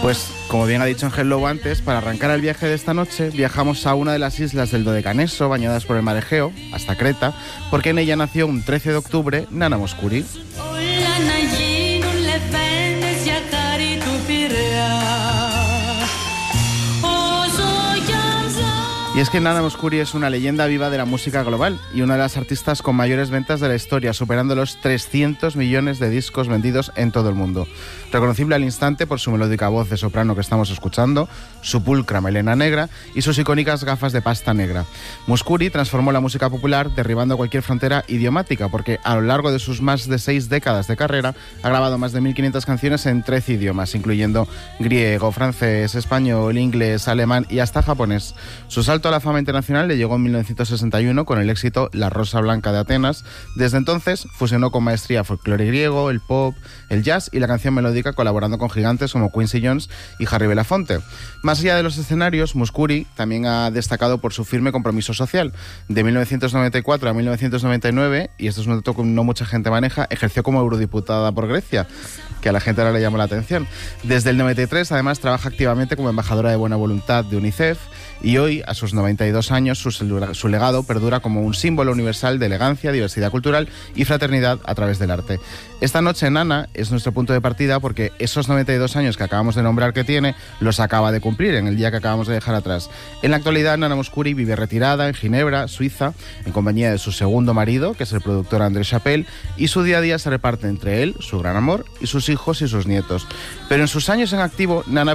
Pues, como bien ha dicho Ángel antes, para arrancar el viaje de esta noche, viajamos a una de las islas del Dodecaneso, bañadas por el mar Egeo, hasta Creta, porque en ella nació un 13 de octubre Nana Mouskouri. Y es que Nana Mouskouri es una leyenda viva de la música global y una de las artistas con mayores ventas de la historia, superando los 300 millones de discos vendidos en todo el mundo. Reconocible al instante por su melódica voz de soprano que estamos escuchando, su pulcra melena negra y sus icónicas gafas de pasta negra. Mouskouri transformó la música popular derribando cualquier frontera idiomática, porque a lo largo de sus más de 6 décadas de carrera ha grabado más de 1.500 canciones en 13 idiomas, incluyendo griego, francés, español, inglés, alemán y hasta japonés. Su salto a la fama internacional le llegó en 1961 con el éxito La Rosa Blanca de Atenas. Desde entonces fusionó con maestría folclore griego, el pop, el jazz y la canción melódica, colaborando con gigantes como Quincy Jones y Harry Belafonte. Más allá de los escenarios, Mouskouri también ha destacado por su firme compromiso social. De 1994 a 1999, y esto es un dato que no mucha gente maneja, ejerció como eurodiputada por Grecia, que a la gente ahora le llamó la atención. Desde el 93, además, trabaja activamente como embajadora de buena voluntad de UNICEF, y hoy, a sus 92 años, su legado perdura como un símbolo universal de elegancia, diversidad cultural y fraternidad a través del arte. Esta noche, Nana es nuestro punto de partida porque esos 92 años que acabamos de nombrar que tiene, los acaba de cumplir en el día que acabamos de dejar atrás. En la actualidad, Nana Mouskouri vive retirada en Ginebra, Suiza, en compañía de su segundo marido, que es el productor André Chapelle, y su día a día se reparte entre él, su gran amor, y sus hijos y sus nietos. Pero en sus años en activo, Nana